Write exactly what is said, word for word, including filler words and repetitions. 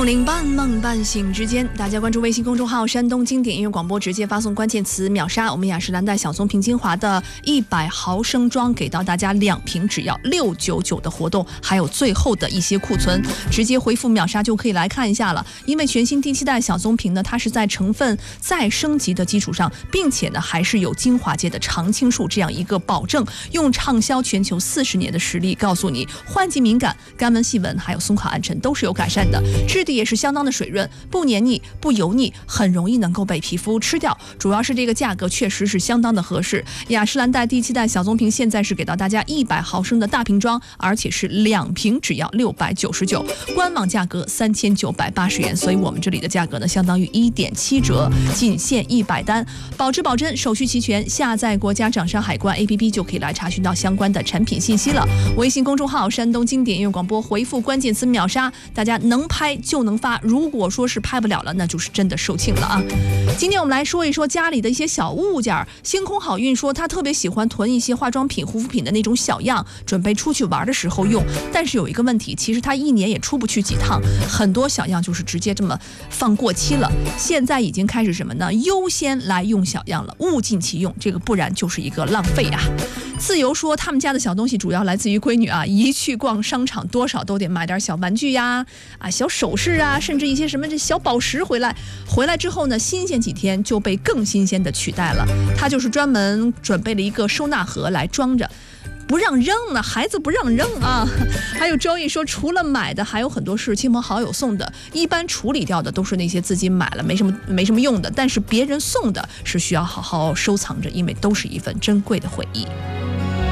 铃半梦半醒之间，大家关注微信公众号山东经典音乐广播，直接发送关键词秒杀，我们雅诗兰黛小棕瓶精华的一百毫升装给到大家两瓶，只要六九九的活动，还有最后的一些库存，直接回复秒杀就可以来看一下了。因为全新第七代小棕瓶呢，它是在成分再升级的基础上，并且呢还是有精华界的常青树这样一个保证，用畅销全球四十年的实力告诉你，换季敏感、干纹细纹还有松垮暗沉都是有改善的，质地也是相当的水润，不黏腻不油腻，很容易能够被皮肤吃掉。主要是这个价格确实是相当的合适。雅诗兰黛第七代小棕瓶现在是给到大家一百毫升的大瓶装，而且是两瓶只要六百九十九，官网价格三千九百八十元，所以我们这里的价格呢相当于一点七折，仅限一百单，保质保真，手续齐全。下载国家掌上海关 A P P 就可以来查询到相关的产品信息了。微信公众号山东经典音乐广播，回复关键词秒杀，大家能拍就能发，如果说是拍不了了，那就是真的售罄了啊。今天我们来说一说家里的一些小物件。星空好运说他特别喜欢囤一些化妆品护肤品的那种小样，准备出去玩的时候用，但是有一个问题，其实他一年也出不去几趟，很多小样就是直接这么放过期了。现在已经开始什么呢？优先来用小样了，物尽其用，这个不然就是一个浪费啊。自由说他们家的小东西主要来自于闺女啊，一去逛商场多少都得买点小玩具呀、啊小首饰啊，甚至一些什么这小宝石回来，回来之后呢，新鲜几天就被更新鲜的取代了。他就是专门准备了一个收纳盒来装着。不让扔啊，孩子不让扔啊！还有周易说，除了买的，还有很多是亲朋好友送的。一般处理掉的都是那些自己买了没什么没什么用的，但是别人送的是需要好好收藏着，因为都是一份珍贵的回忆。